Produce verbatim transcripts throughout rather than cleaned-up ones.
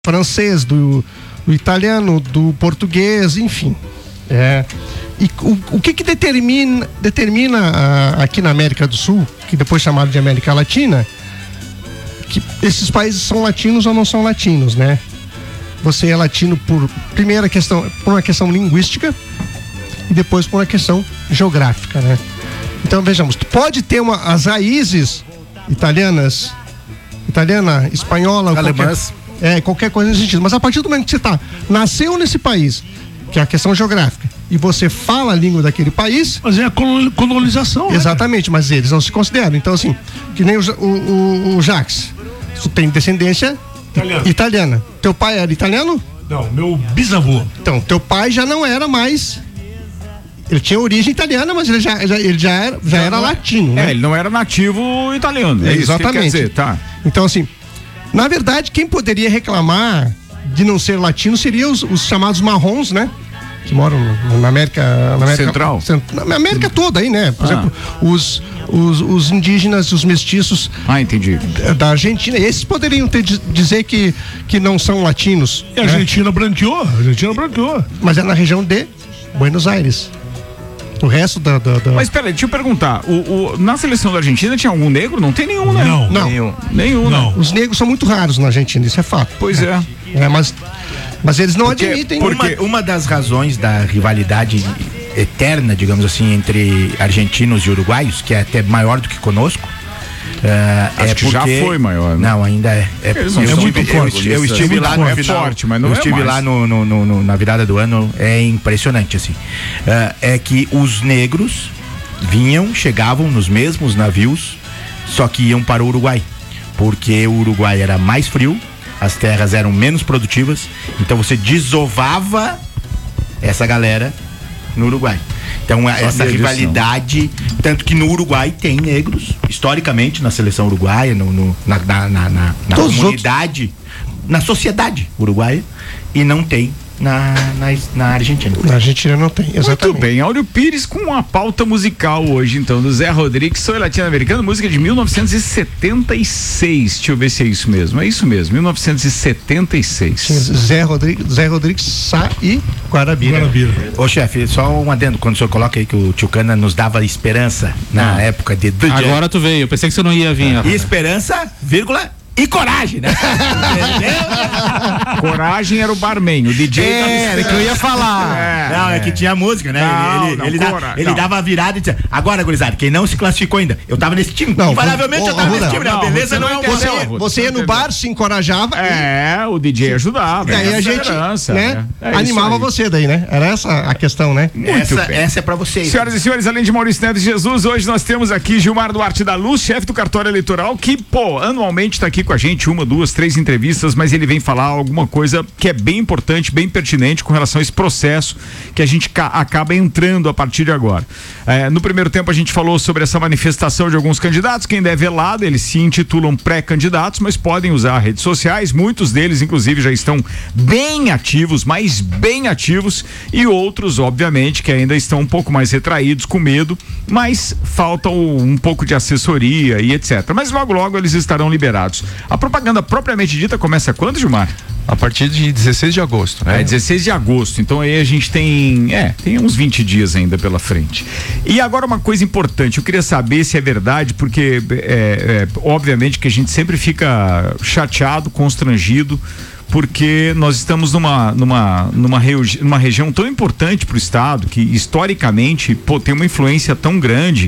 francês, do, do italiano, do português, enfim. É, e o, o que que determina, determina a, aqui na América do Sul, que depois chamado de América Latina, que esses países são latinos ou não são latinos, né? Você é latino por primeira questão, por uma questão linguística e depois por uma questão geográfica, né? Então vejamos, pode ter uma, as raízes italianas, italiana, espanhola, alemãs, qualquer, é, qualquer coisa nesse sentido, mas a partir do momento que você tá, nasceu nesse país, que é a questão geográfica, e você fala a língua daquele país... Mas é a colonização. Exatamente, né? Mas eles não se consideram. Então, assim, que nem o, o, o Jacques, tu tem descendência italiana. italiana. Teu pai era italiano? Não, meu bisavô. Então, teu pai já não era mais... Ele tinha origem italiana, mas ele já, já, ele já era, já era latino, né? É, ele não era nativo italiano. É, é isso exatamente. que quer dizer, tá? Então, assim, na verdade, quem poderia reclamar de não ser latino seriam os, os chamados marrons, né? Que moram na América, na América Central. Cent, na América toda aí, né? Por ah. exemplo, os, os, os indígenas, os mestiços. Ah, entendi. Da, da Argentina, esses poderiam ter, dizer que, que não são latinos. E a né? Argentina branqueou, a Argentina branqueou. Mas é na região de Buenos Aires. O resto da, da, da... Mas peraí, deixa eu perguntar, o, o, na seleção da Argentina tinha algum negro? Não tem nenhum, né? Não. Não. Nenhum, nenhum não. Né? Os negros são muito raros na Argentina, isso é fato. Pois é. é. é mas, mas eles não porque, admitem. Porque uma, uma das razões da rivalidade eterna, digamos assim, entre argentinos e uruguaios, que é até maior do que conosco, Uh, Acho é que porque... já foi maior, né? Não, ainda é. é eu estive, é muito forte. Eu, eu estive lá no é final, forte, mas não eu é estive mais. lá no, no, no, no, na virada do ano, é impressionante, assim. Uh, é que os negros vinham, chegavam nos mesmos navios, só que iam para o Uruguai, porque o Uruguai era mais frio, as terras eram menos produtivas, então você desovava essa galera no Uruguai. Então essa rivalidade, tanto que no Uruguai tem negros, historicamente na seleção uruguaia, no, no, na, na, na, na comunidade, outros... na sociedade uruguaia, e não tem na, na, na Argentina. Na Argentina não tem, exatamente. Muito bem, Áureo Pires com uma pauta musical hoje, então, do Zé Rodrigues, Sou Latino-Americano, música de mil novecentos e setenta e seis. Deixa eu ver se é isso mesmo. É isso mesmo, mil novecentos e setenta e seis. Zé Rodrigues, Zé Rodrigues, Sá e Guarabira. Guarabira. Ô chefe, só um adendo, quando o senhor coloca aí que o Tio Cana nos dava esperança na ah. época de... Agora tu veio, eu pensei que você não ia vir. Ah. E esperança, vírgula... E coragem, né? Coragem era o barman, o D J é, era que eu ia falar. É, não, é. é que tinha música, né? Não, ele não, ele, cora, dava, ele não. dava a virada e dizia, agora, gurizada, quem não se classificou ainda, eu tava nesse time. Não, invariavelmente eu tava não, nesse não, time, não, não, beleza não, não é o você, você, você ia no bar, se encorajava. É, e... o D J ajudava. E aí a gente né, é animava você daí, né? Era essa a questão, né? Muito essa, bem. Essa é pra vocês. Senhoras e senhores, além de Maurício Neto de Jesus, hoje nós temos aqui Gilmar Duarte da Luz, chefe do cartório eleitoral, que, pô, anualmente tá aqui com a gente, uma, duas, três entrevistas, mas ele vem falar alguma coisa que é bem importante, bem pertinente com relação a esse processo que a gente ca- acaba entrando a partir de agora. É, no primeiro tempo a gente falou sobre essa manifestação de alguns candidatos, quem der velado, eles se intitulam pré-candidatos, mas podem usar redes sociais, muitos deles inclusive já estão bem ativos, mas bem ativos, e outros obviamente que ainda estão um pouco mais retraídos, com medo, mas falta um pouco de assessoria e etcétera. Mas logo logo eles estarão liberados. A propaganda propriamente dita começa quando, Gilmar? A partir de dezesseis de agosto, né? É, dezesseis de agosto, então aí a gente tem, é, tem uns vinte dias ainda pela frente. E agora uma coisa importante, eu queria saber se é verdade, porque é, é, obviamente que a gente sempre fica chateado, constrangido, porque nós estamos numa, numa, numa, regi- numa região tão importante para o estado, que historicamente, pô, tem uma influência tão grande,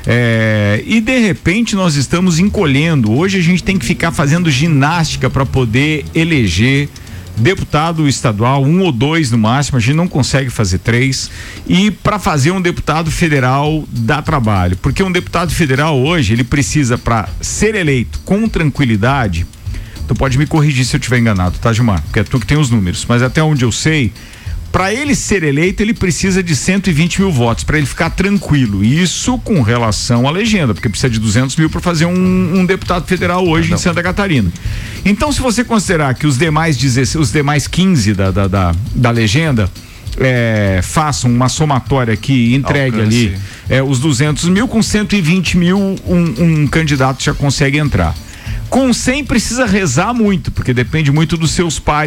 é, e de repente nós estamos encolhendo. Hoje a gente tem que ficar fazendo ginástica para poder eleger deputado estadual, um ou dois no máximo, a gente não consegue fazer três, e para fazer um deputado federal dá trabalho, porque um deputado federal hoje, ele precisa, para ser eleito com tranquilidade, tu pode me corrigir se eu estiver enganado, tá, Gilmar? Porque é tu que tem os números, mas até onde eu sei, para ele ser eleito, ele precisa de cento e vinte mil votos, para ele ficar tranquilo. Isso com relação à legenda, porque precisa de duzentos mil para fazer um, um deputado federal hoje em Santa Catarina. Então, se você considerar que os demais dezesseis, os demais quinze da, da, da, da legenda é, façam uma somatória que entregue Alcance. ali é, os duzentos mil, com cento e vinte mil, um, um candidato já consegue entrar. Com cem precisa rezar muito, porque depende muito dos seus pares